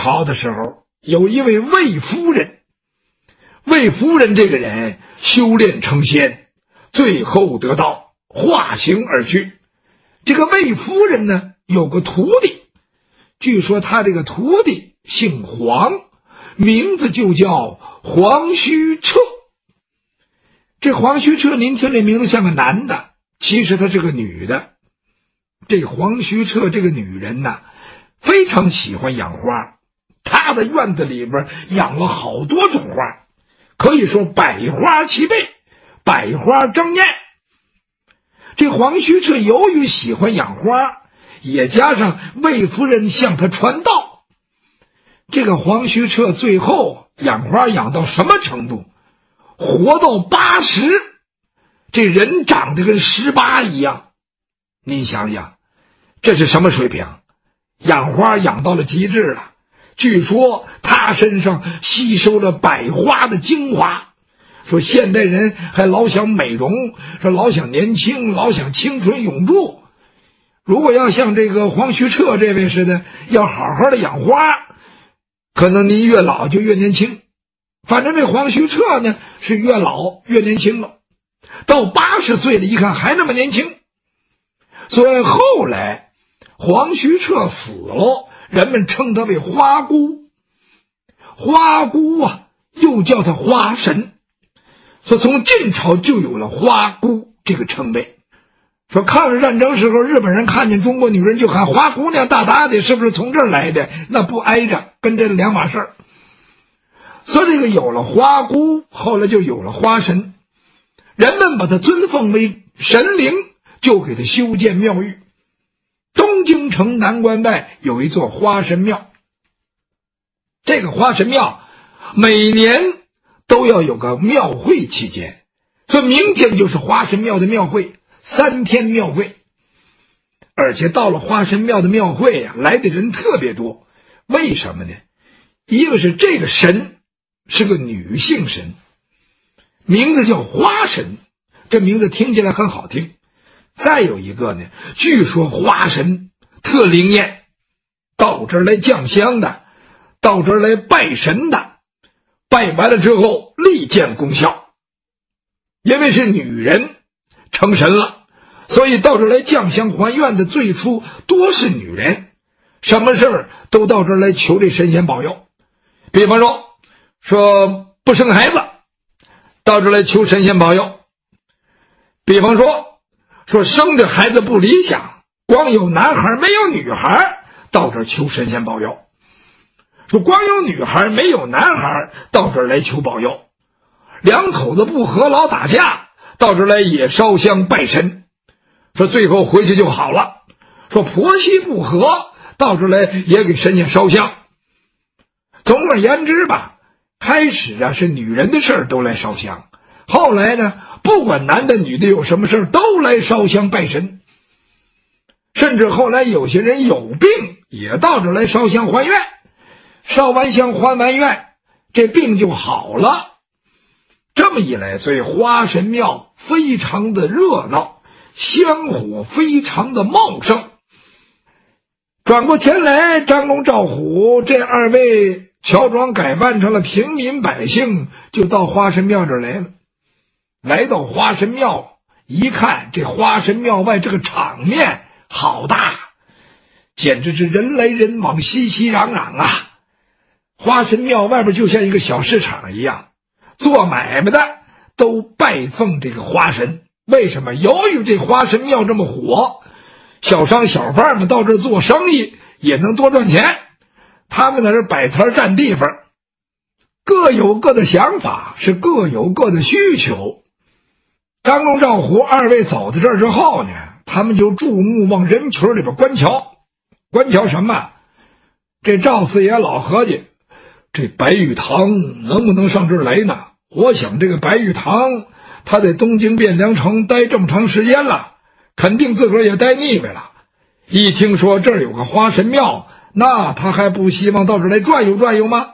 朝的时候，有一位魏夫人。魏夫人这个人修炼成仙，最后得道，化形而去。这个魏夫人呢，有个徒弟，据说他这个徒弟姓黄，名字就叫黄须彻。这黄须彻您听这名字像个男的，其实她是个女的。这黄须彻这个女人呢，非常喜欢养花，她的院子里边养了好多种花，可以说百花齐备，百花争艳。这黄须彻由于喜欢养花，也加上魏夫人向他传道，这个黄须彻最后养花养到什么程度？活到80，这人长得跟18一样。您想想，这是什么水平？养花养到了极致了。据说他身上吸收了百花的精华，说现代人还老想美容，说老想年轻，老想青春永驻。如果要像这个黄须彻这位似的，要好好的养花，可能您越老就越年轻。反正这黄须彻呢，是越老越年轻了，到80岁了，一看还那么年轻。所以后来黄须彻死了，人们称他为花姑。花姑啊，又叫他花神。说从晋朝就有了花姑这个称谓。说抗日战争时候，日本人看见中国女人就喊花姑娘大大的，是不是从这儿来的？那不挨着，跟这两码事儿。所以这个有了花姑，后来就有了花神，人们把他尊奉为神灵，就给他修建庙宇。东京城南关外有一座花神庙，这个花神庙每年都要有个庙会期间，所以明天就是花神庙的庙会，3天庙会。而且到了花神庙的庙会啊，来的人特别多。为什么呢？一个是这个神是个女性神，名字叫花神，这名字听起来很好听。再有一个呢，据说花神特灵验，到这儿来降香的，到这儿来拜神的，拜完了之后立见功效。因为是女人成神了，所以到这儿来降香还愿的最初多是女人，什么事儿都到这儿来求这神仙保佑。比方说不生孩子，到这儿来求神仙保佑。比方说生的孩子不理想，光有男孩没有女孩，到这儿求神仙保佑。说光有女孩没有男孩，到这儿来求保佑。两口子不和老打架，到这儿来也烧香拜神，说最后回去就好了。说婆媳不和，到这儿来也给神仙烧香。总而言之吧，开始啊是女人的事儿都来烧香，后来呢不管男的女的有什么事儿都来烧香拜神，甚至后来有些人有病也到这儿来烧香还愿，烧完香还完愿，这病就好了。这么一来，所以花神庙非常的热闹，香火非常的茂盛。转过天来，张龙赵虎这二位乔装改扮成了平民百姓，就到花神庙这儿来了。来到花神庙一看，这花神庙外这个场面好大，简直是人来人往，熙熙攘攘啊。花神庙外边就像一个小市场一样，做买卖的都拜奉这个花神。为什么？由于这花神庙这么火，小商小贩们到这儿做生意也能多赚钱，他们在这摆摊占地方，各有各的想法，是各有各的需求。张龙赵虎二位走到这儿之后呢，他们就注目往人群里边观瞧。观瞧什么？这赵四爷老合计，这白玉堂能不能上这儿来呢？我想这个白玉堂他在东京汴梁城待这么长时间了，肯定自个儿也待腻歪了。一听说这儿有个花神庙，那他还不希望到这儿来转悠转悠吗？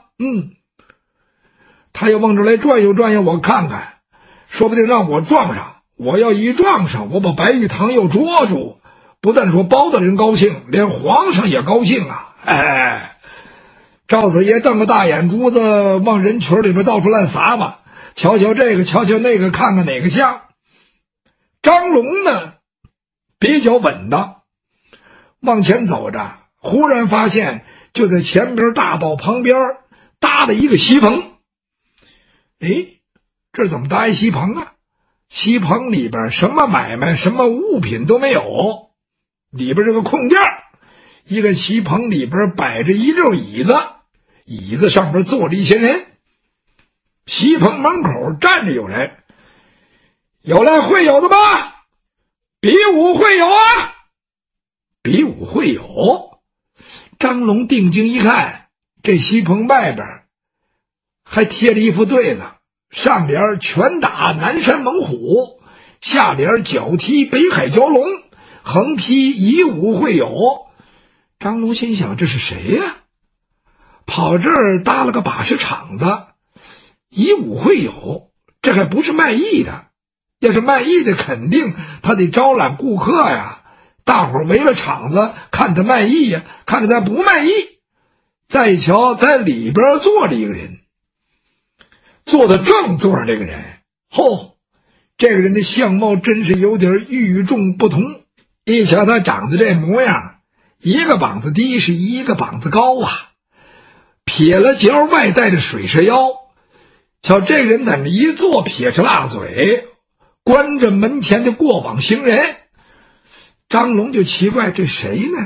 他要往这儿来转悠转悠，我看看，说不定让我撞上。我要一撞上，我把白玉堂又捉住，不但说包大人高兴，连皇上也高兴啊！ 赵子爷瞪个大眼珠子往人群里边到处乱撒吧，瞧瞧这个，瞧瞧那个，看看哪个像。张龙呢比较稳当，往前走着，忽然发现就在前边大道旁边搭了一个席棚。诶，这怎么搭一席棚啊？席棚里边什么买卖什么物品都没有，里边是个空地儿。一个席棚里边摆着一溜椅子，椅子上边坐着一些人。席棚门口站着有人，有来会友的吗？比武会友啊！比武会友。张龙定睛一看，这席棚外边还贴着一副对子，上联拳打南山猛虎，下联脚踢北海蛟龙，横批以武会友。张龙心想，这是谁呀？跑这儿搭了个把式场子，以武会友，这还不是卖艺的。要是卖艺的，肯定他得招揽顾客呀，大伙儿围了场子看他卖艺呀，看着他不卖艺。再一瞧，在里边坐着一个人，坐在正座上这个人，这个人的相貌真是有点与众不同。一瞧他长得这模样，一个膀子低是一个膀子高啊，撇了角外带着水蛇腰。瞧这人在那一坐，撇着辣嘴，关着门前的过往行人。张龙就奇怪，这谁呢？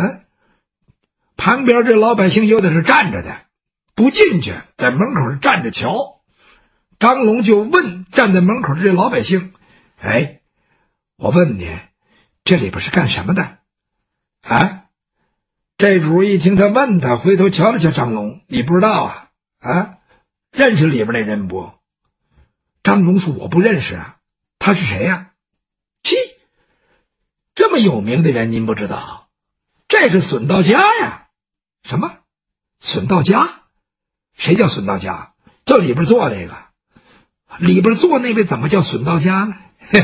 旁边这老百姓有的是站着的，不进去，在门口站着瞧。张龙就问站在门口的这老百姓，我问你，这里边是干什么的？这主一听他问他，回头瞧了瞧张龙，你不知道认识里边那人不？张龙说，我不认识啊。他是谁呀？这么有名的人您不知道？这是损道家呀。什么？损道家？谁叫损道家？叫里边坐那个。里边坐那位怎么叫损道家呢？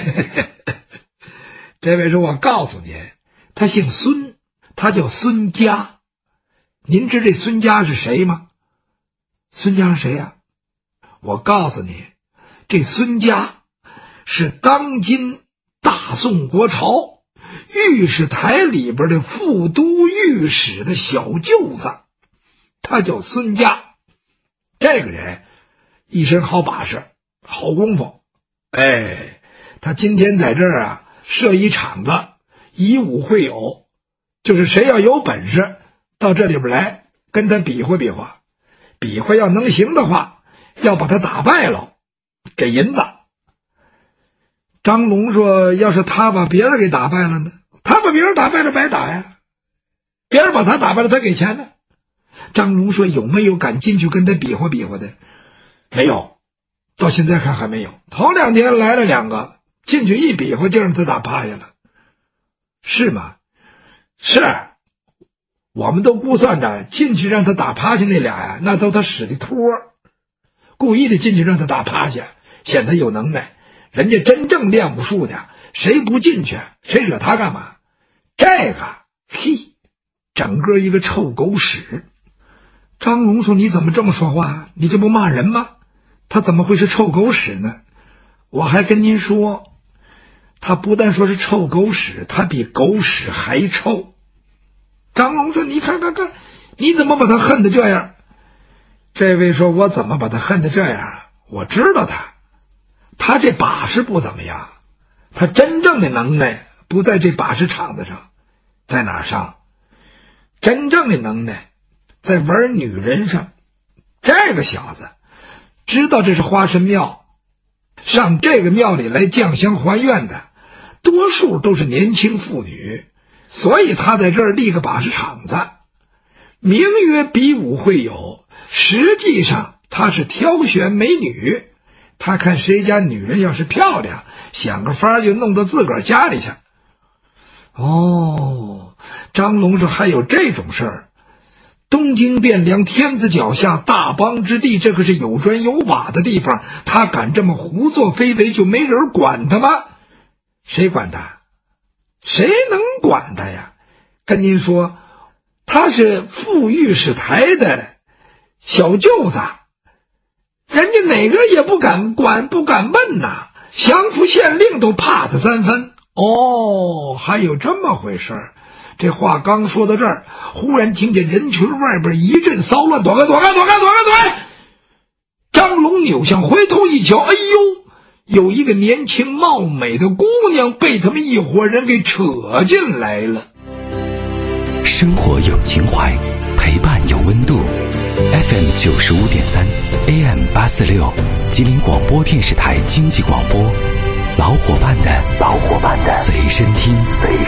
这位说，我告诉您，他姓孙，他叫孙家。您知这孙家是谁吗？孙家是谁呀？我告诉你，这孙家是当今大宋国朝御史台里边的副都御史的小舅子，他叫孙家。这个人一身好把式，好功夫。他今天在这儿设一场子，以武会友，就是谁要有本事到这里边来跟他比划比划，比划要能行的话，要把他打败了给银子。张龙说，要是他把别人给打败了呢？他把别人打败了白打呀，别人把他打败了他给钱呢。张龙说，有没有敢进去跟他比划比划的？没有，到现在看还没有。头2天来了2个，进去一比划就让他打趴下了。是吗？是，我们都估算着进去让他打趴下那俩呀，那都他使的托，故意的进去让他打趴下，显得有能耐。人家真正练武术的，谁不进去，谁惹他干嘛？这个整个一个臭狗屎。张龙说，你怎么这么说话？你这不骂人吗？他怎么会是臭狗屎呢？我还跟您说，他不但说是臭狗屎，他比狗屎还臭。张龙说，你看，你怎么把他恨得这样？这位说，我怎么把他恨得这样？我知道他这把式不怎么样，他真正的能耐不在这把式场子上，在哪儿上？真正的能耐在玩女人上。这个小子知道这是花神庙，上这个庙里来降香还愿的多数都是年轻妇女，所以他在这儿立个把式场子，名曰比武会友，实际上他是挑选美女。他看谁家女人要是漂亮，想个法就弄到自个儿家里去。张龙说，还有这种事儿？东京汴梁天子脚下，大邦之地，这可是有砖有瓦的地方，他敢这么胡作非为，就没人管他吗？谁管他？谁能管他呀？跟您说，他是副御史台的小舅子，人家哪个也不敢管，不敢问呐，降服县令都怕他3分。哦，还有这么回事儿。这话刚说到这儿，忽然听见人群外边一阵骚乱，躲开！张龙扭向回头一瞧，哎呦，有一个年轻貌美的姑娘被他们一伙人给扯进来了。 生活有情怀，陪伴有温度。FM 95.3 AM 846，吉林广播电视台经济广播，老伙伴的随身听。